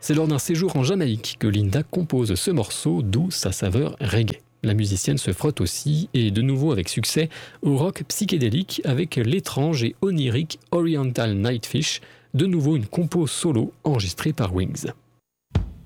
C'est lors d'un séjour en Jamaïque que Linda compose ce morceau, d'où sa saveur reggae. La musicienne se frotte aussi, et de nouveau avec succès, au rock psychédélique avec l'étrange et onirique Oriental Nightfish, de nouveau une compo solo enregistrée par Wings.